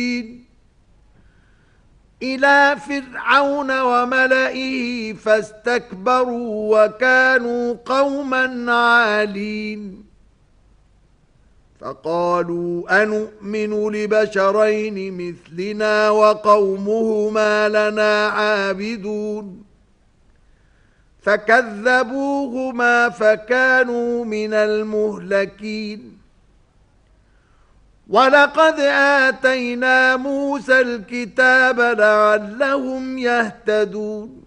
إلى فرعون وملئه فاستكبروا وكانوا قوما عالين فقالوا أنؤمن لبشرين مثلنا وقومهما لنا عابدون فكذبوهما فكانوا من المهلكين ولقد آتينا موسى الكتاب لعلهم يهتدون